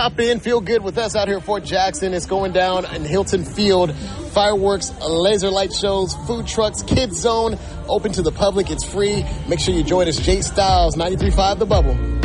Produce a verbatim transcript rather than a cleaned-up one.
hop in, feel good with us out here at Fort Jackson. It's going down in Hilton Field. Fireworks, laser light shows, food trucks, kids zone, open to the public. It's free. Make sure you join us. Jay Styles, ninety-three point five The Bubble.